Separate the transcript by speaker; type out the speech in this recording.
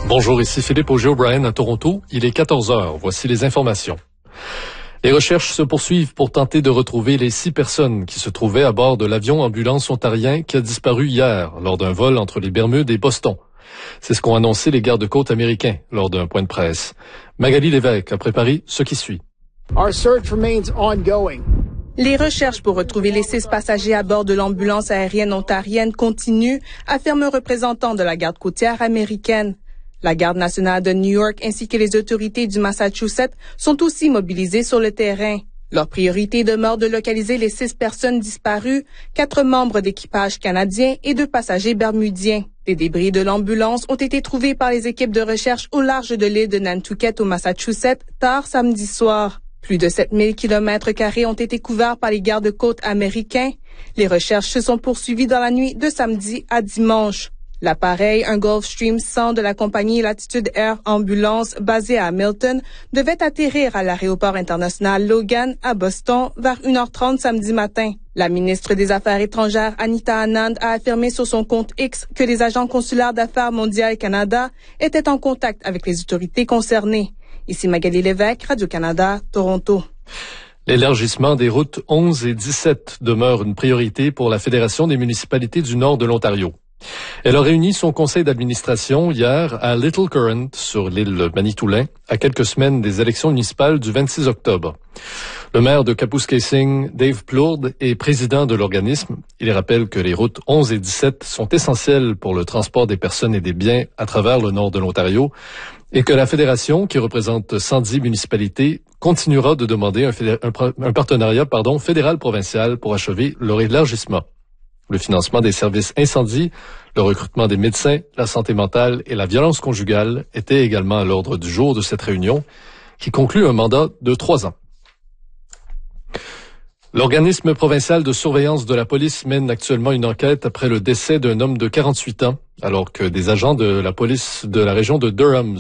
Speaker 1: Bonjour, ici Philippe Auger-O'Brien à Toronto. Il est 14 heures. Voici les informations. Les recherches se poursuivent pour tenter de retrouver les 6 personnes qui se trouvaient à bord de l'avion ambulance ontarien qui a disparu hier lors d'un vol entre les Bermudes et Boston. C'est ce qu'ont annoncé les gardes-côtes américains lors d'un point de presse. Magali Lévesque a préparé ce qui suit.
Speaker 2: Our search remains ongoing.
Speaker 3: Les recherches pour retrouver les 6 passagers à bord de l'ambulance aérienne ontarienne continuent, affirme un représentant de la garde côtière américaine. La Garde nationale de New York ainsi que les autorités du Massachusetts sont aussi mobilisées sur le terrain. Leur priorité demeure de localiser les 6 personnes disparues, 4 membres d'équipage canadiens et 2 passagers bermudiens. Des débris de l'ambulance ont été trouvés par les équipes de recherche au large de l'île de Nantucket au Massachusetts tard samedi soir. Plus de 7000 km² ont été couverts par les gardes-côtes américains. Les recherches se sont poursuivies dans la nuit de samedi à dimanche. L'appareil, un Gulfstream 100 de la compagnie Latitude Air Ambulance basée à Hamilton, devait atterrir à l'aéroport international Logan à Boston vers 1h30 samedi matin. La ministre des Affaires étrangères Anita Anand a affirmé sur son compte X que les agents consulaires d'Affaires mondiales Canada étaient en contact avec les autorités concernées. Ici Magali Lévesque, Radio-Canada, Toronto.
Speaker 1: L'élargissement des routes 11 et 17 demeure une priorité pour la Fédération des municipalités du nord de l'Ontario. Elle a réuni son conseil d'administration hier à Little Current, sur l'île Manitoulin, à quelques semaines des élections municipales du 26 octobre. Le maire de Kapuskasing, Dave Plourde, est président de l'organisme. Il rappelle que les routes 11 et 17 sont essentielles pour le transport des personnes et des biens à travers le nord de l'Ontario et que la fédération, qui représente 110 municipalités, continuera de demander un partenariat fédéral-provincial pour achever leur élargissement. Le financement des services incendie, le recrutement des médecins, la santé mentale et la violence conjugale étaient également à l'ordre du jour de cette réunion qui conclut un mandat de 3 ans. L'organisme provincial de surveillance de la police mène actuellement une enquête après le décès d'un homme de 48 ans, alors que des agents de la police de la région de Durham